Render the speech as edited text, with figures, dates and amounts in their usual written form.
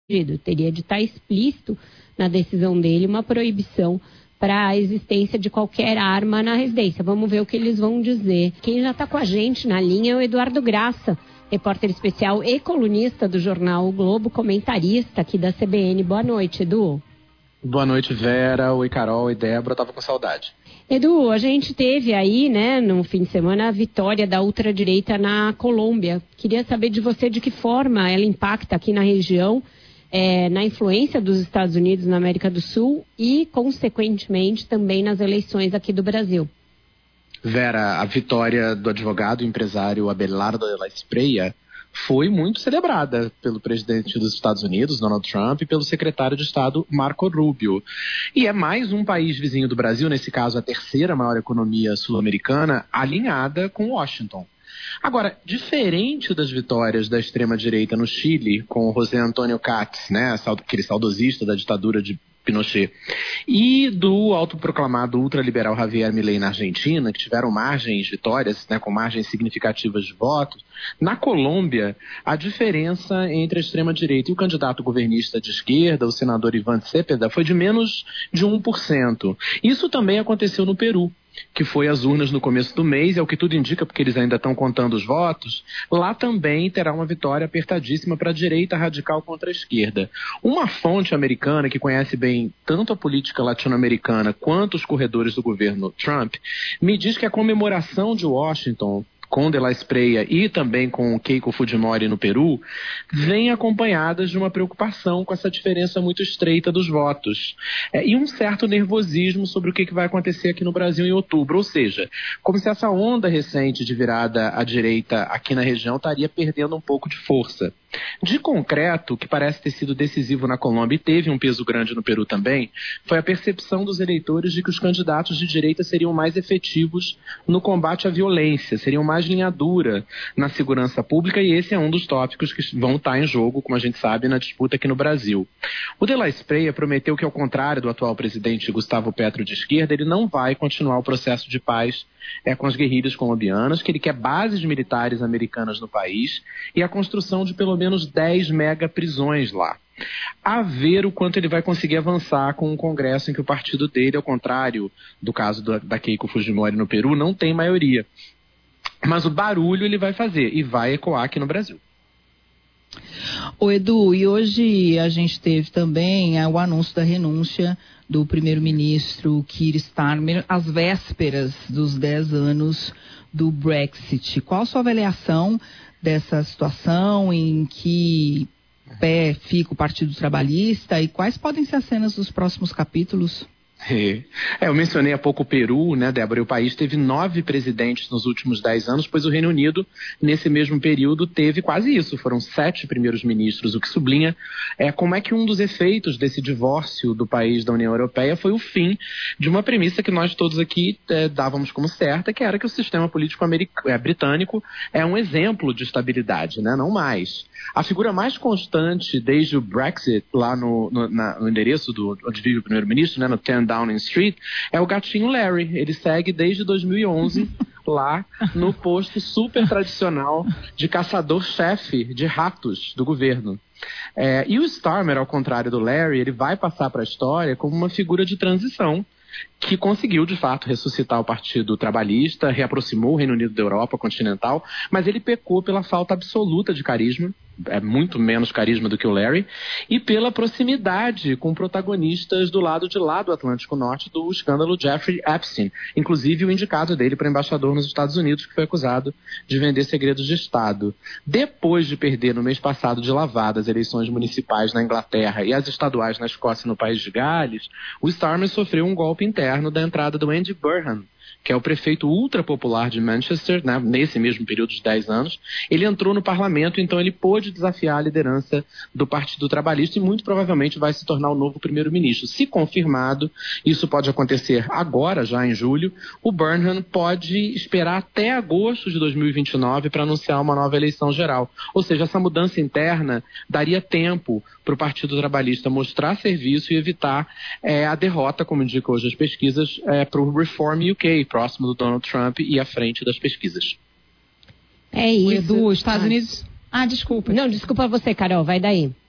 Teria de estar explícito na decisão dele uma proibição para a existência de qualquer arma na residência. Vamos ver o que eles vão dizer. Quem já está com a gente na linha é o Eduardo Graça, repórter especial e colunista do jornal O Globo, comentarista aqui da CBN. Boa noite, Edu. Boa noite, Vera. Oi, Carol. Oi, Débora. Tava com saudade. Edu, a gente teve aí, no fim de semana, a vitória da ultradireita na Colômbia. Queria saber de você de que forma ela impacta aqui na região, na influência dos Estados Unidos na América do Sul e, consequentemente, também nas eleições aqui do Brasil. Vera, a vitória do advogado e empresário Abelardo de la Espriella foi muito celebrada pelo presidente dos Estados Unidos, Donald Trump, e pelo secretário de Estado, Marco Rubio. E é mais um país vizinho do Brasil, nesse caso a terceira maior economia sul-americana, alinhada com Washington. Agora, diferente das vitórias da extrema-direita no Chile, com José Antônio Katz, aquele saudosista da ditadura de Pinochet, e do autoproclamado ultraliberal Javier Milei na Argentina, que tiveram vitórias, com margens significativas de votos, na Colômbia, a diferença entre a extrema-direita e o candidato governista de esquerda, o senador Iván Cepeda, foi de menos de 1%. Isso também aconteceu no Peru, que foi às urnas no começo do mês, é o que tudo indica, porque eles ainda estão contando os votos. Lá também terá uma vitória apertadíssima para a direita radical contra a esquerda. Uma fonte americana que conhece bem tanto a política latino-americana quanto os corredores do governo Trump, me diz que a comemoração de Washington com de la Espriella e também com Keiko Fujimori no Peru, vem acompanhadas de uma preocupação com essa diferença muito estreita dos votos. E um certo nervosismo sobre o que vai acontecer aqui no Brasil em outubro. Ou seja, como se essa onda recente de virada à direita aqui na região estaria perdendo um pouco de força. De concreto, que parece ter sido decisivo na Colômbia e teve um peso grande no Peru também, foi a percepção dos eleitores de que os candidatos de direita seriam mais efetivos no combate à violência, seriam mais linha dura na segurança pública, e esse é um dos tópicos que vão estar em jogo, como a gente sabe, na disputa aqui no Brasil. O de la Espriella prometeu que, ao contrário do atual presidente Gustavo Petro de esquerda, ele não vai continuar o processo de paz com as guerrilhas colombianas, que ele quer bases militares americanas no país e a construção de pelo menos 10 megaprisões lá. A ver o quanto ele vai conseguir avançar com um congresso em que o partido dele, ao contrário do caso da Keiko Fujimori no Peru, não tem maioria. Mas o barulho ele vai fazer e vai ecoar aqui no Brasil. Ô Edu, e hoje a gente teve também o anúncio da renúncia do primeiro-ministro Keir Starmer às vésperas dos 10 anos do Brexit. Qual a sua avaliação dessa situação, em que pé fica o Partido Trabalhista e quais podem ser as cenas dos próximos capítulos? Eu mencionei há pouco o Peru, Débora, e o país teve 9 presidentes nos últimos 10 anos, pois o Reino Unido, nesse mesmo período, teve quase isso, foram 7 primeiros ministros, o que sublinha como é que um dos efeitos desse divórcio do país da União Europeia foi o fim de uma premissa que nós todos aqui dávamos como certa, que era que o sistema político britânico é um exemplo de estabilidade, não mais. A figura mais constante desde o Brexit, lá no endereço onde vive o primeiro-ministro, no 10 Downing Street, é o gatinho Larry. Ele segue desde 2011 lá no posto super tradicional de caçador-chefe de ratos do governo. E o Starmer, ao contrário do Larry, ele vai passar para a história como uma figura de transição que conseguiu, de fato, ressuscitar o Partido Trabalhista, reaproximou o Reino Unido da Europa continental, mas ele pecou pela falta absoluta de carisma, muito menos carisma do que o Larry, e pela proximidade com protagonistas do lado de lá do Atlântico Norte do escândalo Jeffrey Epstein, inclusive o indicado dele para embaixador nos Estados Unidos, que foi acusado de vender segredos de Estado. Depois de perder no mês passado de lavada as eleições municipais na Inglaterra e as estaduais na Escócia e no País de Gales, o Starmer sofreu um golpe interno da entrada do Andy Burnham, que é o prefeito ultrapopular de Manchester, nesse mesmo período de 10 anos. Ele entrou no parlamento, então ele pôde desafiar a liderança do Partido Trabalhista e muito provavelmente vai se tornar o novo primeiro-ministro. Se confirmado, isso pode acontecer agora, já em julho, o Burnham pode esperar até agosto de 2029 para anunciar uma nova eleição geral. Ou seja, essa mudança interna daria tempo para o Partido Trabalhista mostrar serviço e evitar a derrota, como indicam hoje as pesquisas, para o Reform UK, próximo do Donald Trump e à frente das pesquisas. É isso. Edu, Estados Unidos... desculpa. Não, desculpa você, Carol, vai daí.